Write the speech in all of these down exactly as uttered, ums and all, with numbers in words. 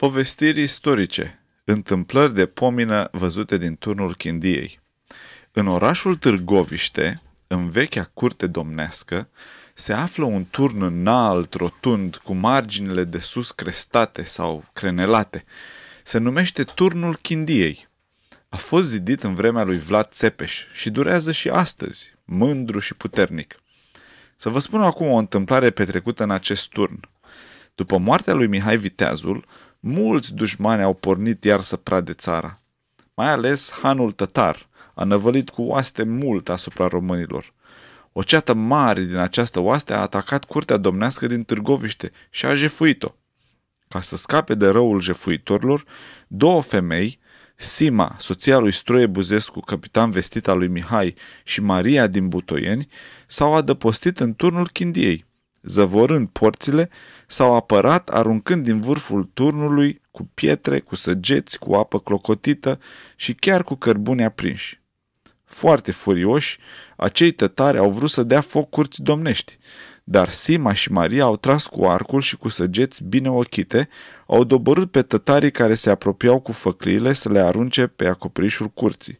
Povestiri istorice, întâmplări de pomină văzute din turnul Chindiei. În orașul Târgoviște, în vechea curte domnească, se află un turn înalt, rotund, cu marginile de sus crestate sau crenelate. Se numește turnul Chindiei. A fost zidit în vremea lui Vlad Țepeș și durează și astăzi, mândru și puternic. Să vă spun acum o întâmplare petrecută în acest turn. După moartea lui Mihai Viteazul, mulți dușmani au pornit iar să prade țara. Mai ales hanul tătar a năvălit cu oaste mult asupra românilor. O ceată mare din această oaste a atacat curtea domnească din Târgoviște și a jefuit-o. Ca să scape de răul jefuitorilor, două femei, Sima, soția lui Stroie Buzescu, capitan vestit al lui Mihai, și Maria din Butoieni, s-au adăpostit în turnul Chindiei. Zăvorând porțile, s-au apărat aruncând din vârful turnului cu pietre, cu săgeți, cu apă clocotită și chiar cu cărbuni aprinși. Foarte furioși, acei tătari au vrut să dea foc curții domnești, dar Sima și Maria au tras cu arcul și cu săgeți bine ochite, au doborât pe tătarii care se apropiau cu făcliile să le arunce pe acoperișul curții.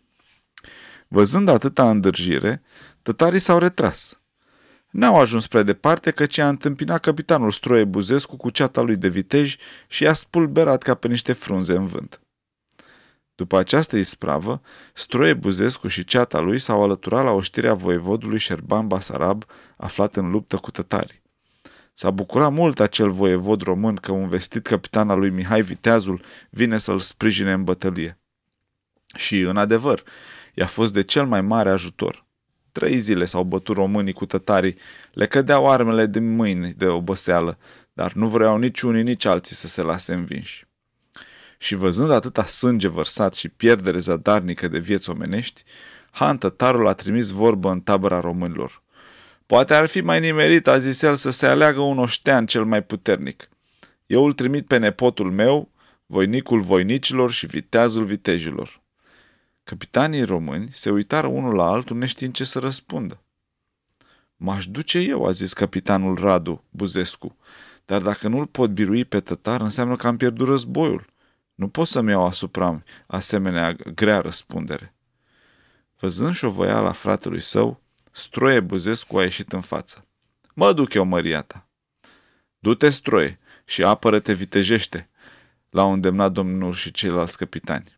Văzând atâta îndârjire, tătarii s-au retras. N-au ajuns prea departe, căci a întâmpinat capitanul Stroie Buzescu cu ceata lui de viteji și i-a spulberat ca pe niște frunze în vânt. După această ispravă, Stroie Buzescu și ceata lui s-au alăturat la oștirea voievodului Șerban Basarab, aflat în luptă cu tătarii. S-a bucurat mult acel voievod român că un vestit capitan al lui Mihai Viteazul vine să-l sprijine în bătălie. Și, în adevăr, i-a fost de cel mai mare ajutor. Trei zile s-au bătut românii cu tătarii, le cădeau armele din mâini de oboseală, dar nu vreau nici unii, nici alții să se lase învinși. Și văzând atâta sânge vărsat și pierdere zadarnică de vieți omenești, Han tătarul a trimis vorbă în tabăra românilor. Poate ar fi mai nimerit, a zis el, să se aleagă un oștean cel mai puternic. Eu îl trimit pe nepotul meu, voinicul voinicilor și viteazul vitejilor. Capitanii români se uitară unul la altul neștiind ce să răspundă. M-aș duce eu, a zis capitanul Radu Buzescu, dar dacă nu-l pot birui pe tătar, înseamnă că am pierdut războiul. Nu pot să-mi iau asupra asemenea grea răspundere. Văzând șovăiala fratelui său, Stroie Buzescu a ieșit în față. Mă duc eu, măria ta. Du-te, Stroie, și apără-te vitejește, l-au îndemnat domnul și ceilalți capitani.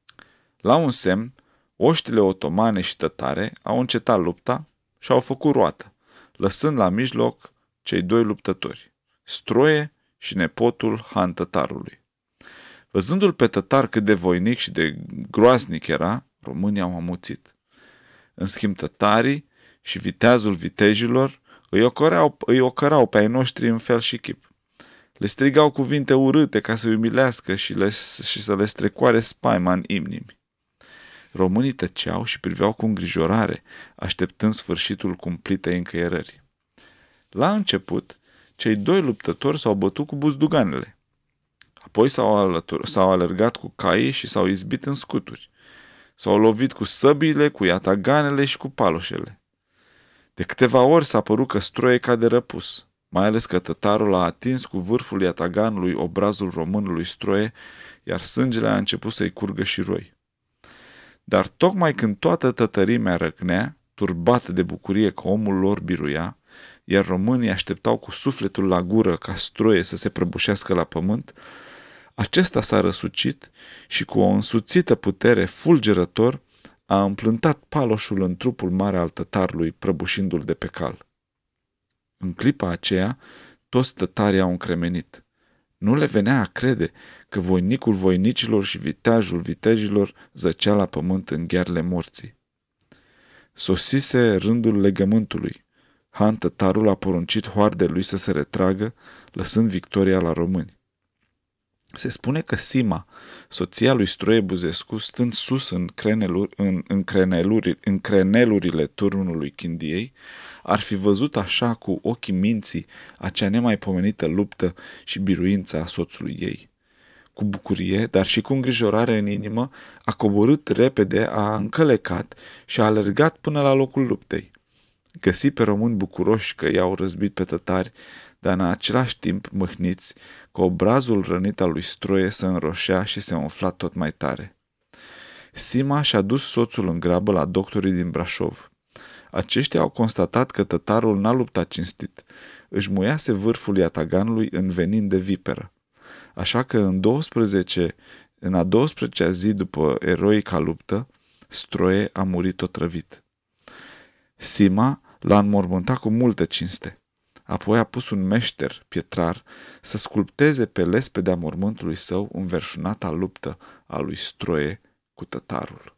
La un semn, oștile otomane și tătare au încetat lupta și au făcut roată, lăsând la mijloc cei doi luptători, Stroie și nepotul Han tătarului. Văzându-l pe tătar cât de voinic și de groaznic era, românii au amuțit. În schimb, tătarii și viteazul vitejilor îi ocărau, îi ocărau pe ai noștri în fel și chip. Le strigau cuvinte urâte ca să-i umilească și, le, și să le strecoare spaima în inimii. Românii tăceau și priveau cu îngrijorare, așteptând sfârșitul cumplitei încăierări. La început, cei doi luptători s-au bătut cu buzduganele. Apoi s-au, alătur, s-au alergat cu caii și s-au izbit în scuturi. S-au lovit cu săbiile, cu iataganele și cu paloșele. De câteva ori s-a părut că Stroie cade răpus, mai ales că tătarul a atins cu vârful iataganului obrazul românului Stroie, iar sângele a început să-i curgă și roi. Dar tocmai când toată tătărimea răcnea, turbată de bucurie că omul lor biruia, iar românii așteptau cu sufletul la gură ca Stroie să se prăbușească la pământ, acesta s-a răsucit și cu o însuțită putere fulgerător a împlântat paloșul în trupul mare al tătarului, prăbușindu-l de pe cal. În clipa aceea, toți tătarii au încremenit. Nu le venea a crede că voinicul voinicilor și viteajul vitejilor zăcea la pământ în ghearele morții. Sosise rândul legământului. Han tătarul a poruncit hoardei lui să se retragă, lăsând victoria la români. Se spune că Sima, soția lui Stroie Buzescu, stând sus în, creneluri, în, în, creneluri, în crenelurile turnului Chindiei, ar fi văzut așa cu ochii minții acea nemaipomenită luptă și biruința a soțului ei. Cu bucurie, dar și cu îngrijorare în inimă, a coborât repede, a încălecat și a alergat până la locul luptei. Găsi pe români bucuroși că i-au răzbit pe tătari, dar în același timp mâhniți, că obrazul rănit al lui Stroie se înroșea și se umfla tot mai tare. Sima și-a dus soțul în grabă la doctorii din Brașov. Aceștia au constatat că tătarul n-a luptat cinstit. Își muiase vârful iataganului în venin de viperă. Așa că în, doisprezece, în a douăsprezecea zi după eroica luptă, Stroie a murit otrăvit. Sima l-a înmormântat cu multă cinste. Apoi a pus un meșter, pietrar, să sculpteze pe lespedea mormântului său înverșunata luptă a lui Stroie cu tătarul.